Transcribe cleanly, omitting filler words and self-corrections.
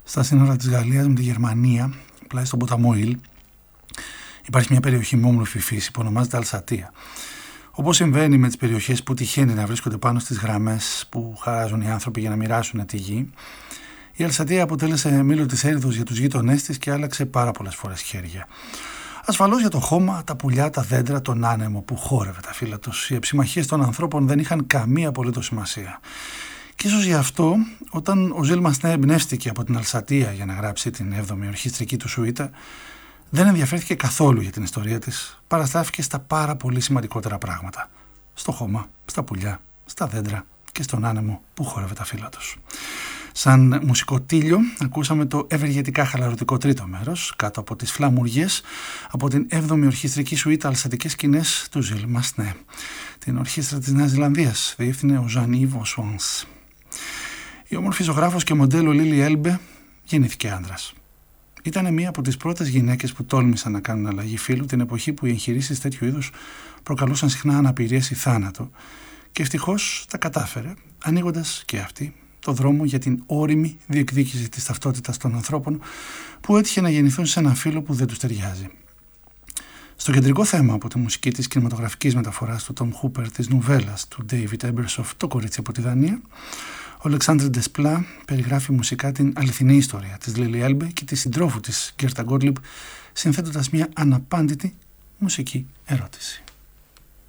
Στα σύνορα της Γαλλίας με τη Γερμανία, πλάι στον ποταμό Ιλ, υπάρχει μια περιοχή με όμορφη φύση που ονομάζεται Αλσατία. Όπως συμβαίνει με τις περιοχές που τυχαίνει να βρίσκονται πάνω στις γραμμές που χαράζουν οι άνθρωποι για να μοιράσουν τη γη, η Αλσατία αποτέλεσε μήλο της έρηδος για τους γείτονές της και άλλαξε πάρα πολλές φορές χέρια. Ασφαλώς για το χώμα, τα πουλιά, τα δέντρα, τον άνεμο που χόρευε τα φύλλα τους, οι εψιμαχίες των ανθρώπων δεν είχαν καμία απολύτως σημασία. Και ίσως γι' αυτό, όταν ο Ζιλ Μασνέ εμπνεύστηκε από την Αλσατία για να γράψει την 7η ορχιστρική του σουίτα, δεν ενδιαφέρθηκε καθόλου για την ιστορία της, παραστάθηκε στα πάρα πολύ σημαντικότερα πράγματα. Στο χώμα, στα πουλιά, στα δέντρα και στον άνεμο που χόρευε τα φύλλα τους. Σαν μουσικό τίλιο ακούσαμε το ευεργετικά χαλαρωτικό τρίτο μέρος, κάτω από τις φλαμουριές, από την 7η ορχιστρική σουίτα Αλσατικές σκηνές του Ζιλ Μασνέ. Την ορχήστρα της Νέας Ζηλανδίας διεύθυνε ο Jean-Yves Osswans. Η όμορφη ζωγράφος και μοντέλο Λίλι Έλμπε γεννήθηκε άντρας. Ήταν μία από τις πρώτες γυναίκες που τόλμησαν να κάνουν αλλαγή φύλου την εποχή που οι εγχειρήσεις τέτοιου είδους προκαλούσαν συχνά αναπηρίες ή θάνατο, και ευτυχώς τα κατάφερε, ανοίγοντας και αυτή το δρόμο για την ώριμη διεκδίκηση της ταυτότητας των ανθρώπων που έτυχε να γεννηθούν σε ένα φύλο που δεν τους ταιριάζει. Στο κεντρικό θέμα από τη μουσική της κινηματογραφικής μεταφοράς του Tom Hooper της νουβέλας του David Ebershoff «Το κορίτσι από τη Δανία», ο Αλεξάνδρ Ντεσπλά περιγράφει μουσικά την αληθινή ιστορία της Λίλι Έλμπε και της συντρόφου της Γκέρτα Γκότλιμπ, συνθέτοντας μια αναπάντητη μουσική ερώτηση.